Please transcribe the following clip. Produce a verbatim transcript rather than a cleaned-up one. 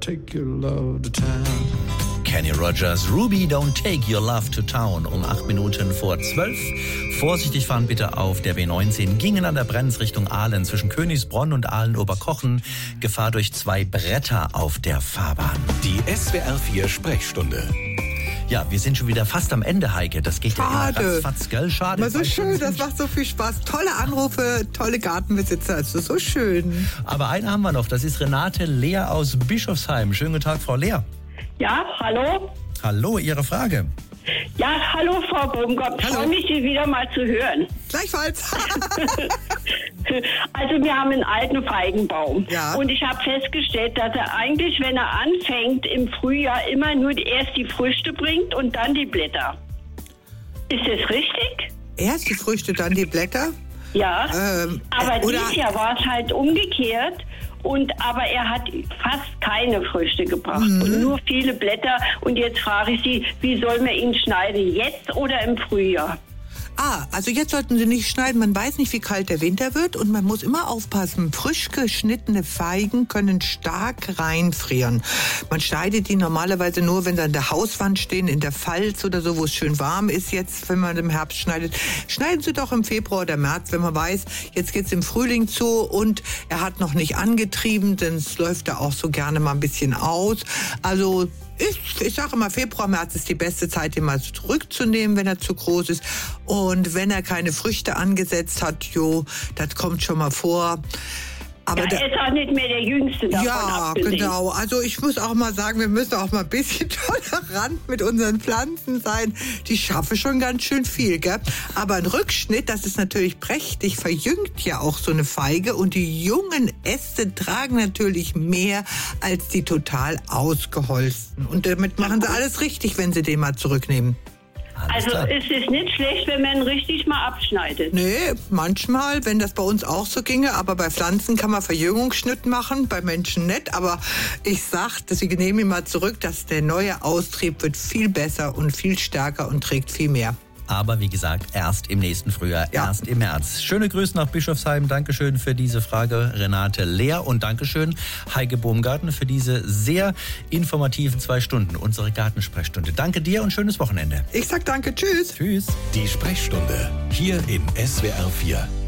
take your love to town. Kenny Rogers, Ruby, don't take your love to town. Um acht Minuten vor zwölf. Vorsichtig fahren bitte auf der B neunzehn. Gingen an der Brenz Richtung Aalen zwischen Königsbronn und Aalen-Oberkochen. Gefahr durch zwei Bretter auf der Fahrbahn. Die S W R vier Sprechstunde. Ja, wir sind schon wieder fast am Ende, Heike. Das geht Schade. ja immer ratzfatz, gell? Schade. Aber so schön, das macht so viel Spaß. Tolle Anrufe, tolle Gartenbesitzer, also so schön. Aber eine haben wir noch, das ist Renate Lea aus Bischofsheim. Schönen guten Tag, Frau Lea. Ja, hallo? Hallo, Ihre Frage. Ja, hallo Frau Baumgart. Ich Hallo. freue mich, Sie wieder mal zu hören. Gleichfalls. Also wir haben einen alten Feigenbaum. Ja. Und ich habe festgestellt, dass er eigentlich, wenn er anfängt, im Frühjahr immer nur erst die Früchte bringt und dann die Blätter. Ist das richtig? Erst die Früchte, dann die Blätter. Ja. Ähm, aber äh, oder- dieses Jahr war es halt umgekehrt. Und, aber er hat fast keine Früchte gebracht Mhm. und nur viele Blätter. Und jetzt frage ich Sie, wie soll man ihn schneiden, jetzt oder im Frühjahr? Ah, also jetzt sollten Sie nicht schneiden. Man weiß nicht, wie kalt der Winter wird und man muss immer aufpassen. Frisch geschnittene Feigen können stark reinfrieren. Man schneidet die normalerweise nur, wenn sie an der Hauswand stehen, in der Pfalz oder so, wo es schön warm ist jetzt, wenn man im Herbst schneidet. Schneiden Sie doch im Februar oder März, wenn man weiß, jetzt geht's im Frühling zu und er hat noch nicht angetrieben, denn es läuft da auch so gerne mal ein bisschen aus. Also Ich, ich sage immer, Februar, März ist die beste Zeit, den mal zurückzunehmen, wenn er zu groß ist. Und wenn er keine Früchte angesetzt hat, jo, das kommt schon mal vor. Aber Ja, da, er ist auch nicht mehr der Jüngste davon ja, abgesehen. genau. Also ich muss auch mal sagen, wir müssen auch mal ein bisschen tolerant mit unseren Pflanzen sein. Die schaffen schon ganz schön viel, gell? Aber ein Rückschnitt, das ist natürlich prächtig, verjüngt ja auch so eine Feige. Und die jungen Äste tragen natürlich mehr als die total ausgeholzten. Und damit machen sie alles richtig, wenn sie den mal zurücknehmen. Alles Also klar. es ist nicht schlecht, wenn man ihn richtig mal abschneidet. Nee, manchmal, wenn das bei uns auch so ginge, aber bei Pflanzen kann man Verjüngungsschnitt machen, bei Menschen nicht. Aber ich sag, dass ich nehme ihn mal zurück, dass der neue Austrieb wird viel besser und viel stärker und trägt viel mehr. Aber wie gesagt, erst im nächsten Frühjahr, Ja. erst im März. Schöne Grüße nach Bischofsheim. Dankeschön für diese Frage, Renate Lea. Und Dankeschön, Heike Baumgarten, für diese sehr informativen zwei Stunden, unsere Gartensprechstunde. Danke dir und schönes Wochenende. Ich sag danke, tschüss. Tschüss. Die Sprechstunde hier in S W R vier.